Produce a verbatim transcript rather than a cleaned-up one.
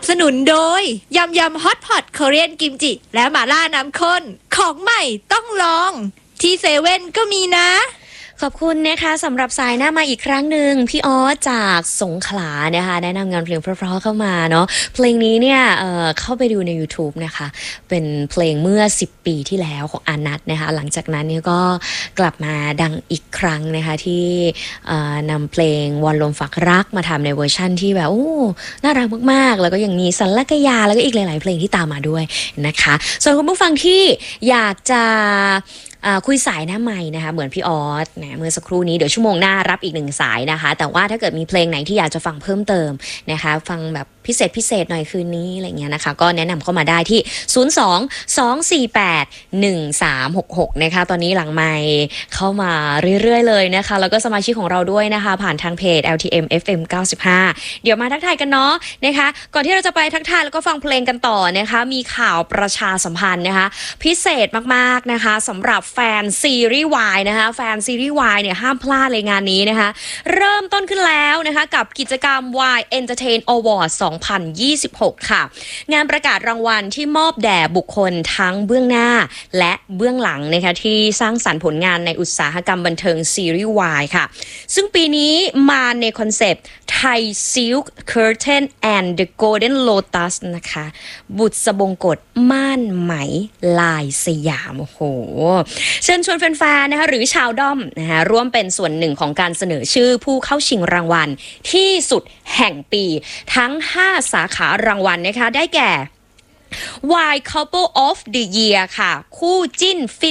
สนุนโดยยำยำฮอตพอตคอเรียนกิมจิและหม่าล่าน้ำข้นของใหม่ต้องลองที่เซเว่นก็มีนะขอบคุณนะคะสำหรับสายหน้ามาอีกครั้งหนึ่งพี่ออสจากสงขลานะคะแนะนำงานเพลงเพราะๆเข้ามาเนาะเพลงนี้เนี่ย เอ่อ เข้าไปดูใน YouTube นะคะเป็นเพลงเมื่อสิบปีที่แล้วของอานัทนะคะหลังจากนั้นเนี่ยก็กลับมาดังอีกครั้งนะคะที่นำเพลงวันลมฝากรักมาทำในเวอร์ชั่นที่แบบโอ้น่ารักมากๆแล้วก็ยังมีสัลลักยาแล้วก็อีกหลายๆเพลงที่ตามมาด้วยนะคะส่วนคุณผู้ฟังที่อยากจะคุยสายหน้าใหม่นะคะเหมือนพี่ออสนะเมื่อสักครู่นี้เดี๋ยวชั่วโมงหน้ารับอีกหนึ่งสายนะคะแต่ว่าถ้าเกิดมีเพลงไหนที่อยากจะฟังเพิ่มเติมนะคะฟังแบบพิเศษพิเศษหน่อยคืนนี้อะไรเงี้ยนะคะก็แนะนำเข้ามาได้ที่ศูนย์ สอง สอง สี่ แปด หนึ่ง สาม หก หกนะคะตอนนี้หลังไมค์เข้ามาเรื่อยๆเลยนะคะแล้วก็สมาชิกของเราด้วยนะคะผ่านทางเพจ แอล ที เอ็ม เอฟ เอ็ม เก้าสิบห้าเดี๋ยวมาทักทายกันเนาะนะคะก่อนที่เราจะไปทักทายแล้วก็ฟังเพลงกันต่อนะคะมีข่าวประชาสัมพันธ์นะคะพิเศษมากๆนะคะสำหรับแฟนซีรีส์ Y นะคะแฟนซีรีส์ Y เนี่ยห้ามพลาดเลยงานนี้นะคะเริ่มต้นขึ้นแล้วนะคะกับกิจกรรม Y Entertain Award สองพันยี่สิบหก ค่ะงานประกาศรางวัลที่มอบแด่บุคคลทั้งเบื้องหน้าและเบื้องหลังนะคะที่สร้างสรรค์ผลงานในอุตสาหกรรมบันเทิงซีรีส์ Y ค่ะซึ่งปีนี้มาในคอนเซปต์ Thai Silk Curtain and the Golden Lotus นะคะบุษบงกฎม่านไหมลายสยามโอ้โหเชิญชวนแฟนๆนะคะหรือชาวด้อมนะคะร่วมเป็นส่วนหนึ่งของการเสนอชื่อผู้เข้าชิงรางวัลที่สุดแห่งปีทั้งห้าสาขารางวัลนะคะได้แก่ Y Couple of the Year ค่ะคู่จิ้นฟิ